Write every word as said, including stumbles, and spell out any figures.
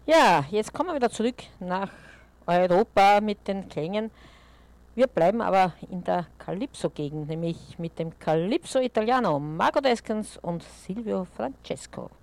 Ja, jetzt kommen wir wieder zurück nach Europa mit den Klängen. Wir bleiben aber in der Calypso-Gegend, nämlich mit dem Calypso Italiano, Marco Deskens und Silvio Francesco.